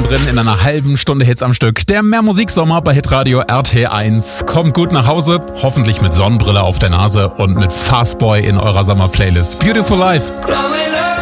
mittendrin in einer halben Stunde Hits am Stück. Der Mehr-Musik-Sommer bei Hitradio RT1. Kommt gut nach Hause, hoffentlich mit Sonnenbrille auf der Nase und mit Fastboy in eurer Sommerplaylist. Beautiful Life.